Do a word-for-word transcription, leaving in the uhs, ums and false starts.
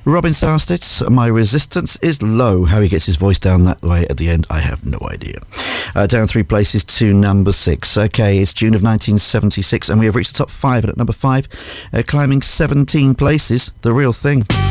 Robin Sarstedt, My Resistance is Low. How he gets his voice down that way at the end, I have no idea. Uh, down three places to number six. Okay, it's June of nineteen seventy-six, and we have reached the top five. And at number five, uh, climbing seventeen places, The Real Thing.